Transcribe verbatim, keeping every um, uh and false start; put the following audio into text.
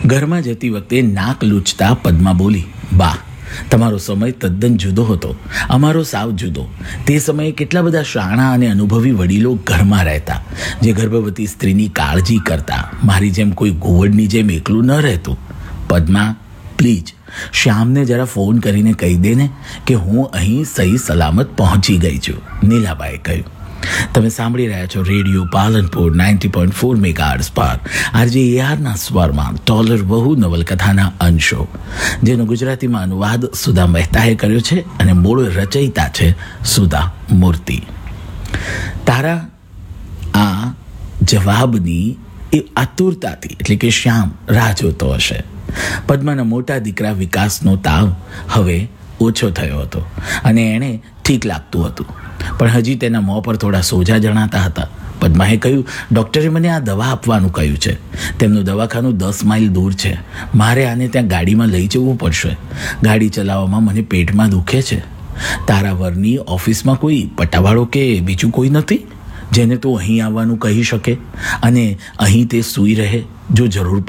ઘરમાં જતી વખતે નાક લૂછતા પદ્મા બોલી, બા, તમારો સમય તદ્દન જુદો હતો, અમારો સાવ જુદો. તે સમયે કેટલા બધા શાણા અને અનુભવી વડીલો ઘરમાં રહેતા, જે ગર્ભવતી સ્ત્રીની કાળજી કરતા. મારી જેમ કોઈ ઘુવડની જેમ એકલું ન રહેતું. પદ્મા, પ્લીઝ શ્યામને જરા ફોન કરીને કહી દે ને કે હું અહીં સહી સલામત પહોંચી ગઈ છું, નીલાબાએ કહ્યું. તમે સાંભળી રહ્યા છો radio Palanpur ninety point four megahertz પર આરજે એઆરના સ્વરમાં ટોલર બહુ નવલકથાના અંશો, જેનો ગુજરાતીમાં અનુવાદ સુધા મહેતાએ કર્યો છે અને મૂળ રચયિતા છે સુધા મૂર્તિ. તારા આ જવાબની એ આતુરતાથી એટલે કે શ્યામ રાહ જોતો હશે. પદ્માના મોટા દીકરા વિકાસનો તાવ હવે ઓછો થયો હતો અને એણે ઠીક લાગતું હતું, પણ હજી તેના મોં પર થોડા સોજા જણાતા હતા. પદ્માએ કહ્યું, ડૉક્ટરે મને આ દવા આપવાનું કહ્યું છે. તેમનું દવાખાનું દસ માઇલ દૂર છે. મારે આને ત્યાં ગાડીમાં લઈ જવું પડશે. ગાડી ચલાવવામાં મને પેટમાં દુખે છે. તારા વરની ઓફિસમાં કોઈ પટાવાળો કે બીજું કોઈ નથી જેને તું અહીં આવવાનું કહી શકે અને અહીં તે સૂઈ રહે જો જરૂર